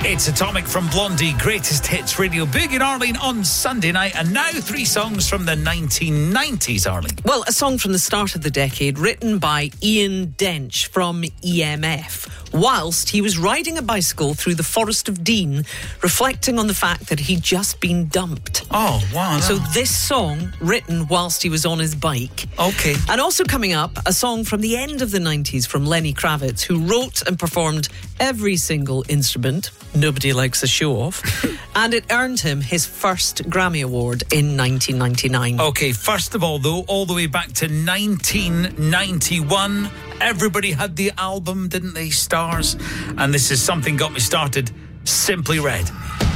It's Atomic from Blondie, Greatest Hits Radio. Big in Arlene on Sunday night. And now 3 songs from the 1990s, Arlene. Well, a song from the start of the decade written by Ian Dench from EMF whilst he was riding a bicycle through the Forest of Dean, reflecting on the fact that he'd just been dumped. Oh, wow. So this song written whilst he was on his bike. Okay. And also coming up, a song from the end of the 90s from Lenny Kravitz, who wrote and performed every single instrument. Nobody likes a show-off. And it earned him his first Grammy Award in 1999. Okay, first of all, though, all the way back to 1991, everybody had the album, didn't they? Stars. And this is Something Got Me Started, Simply Red.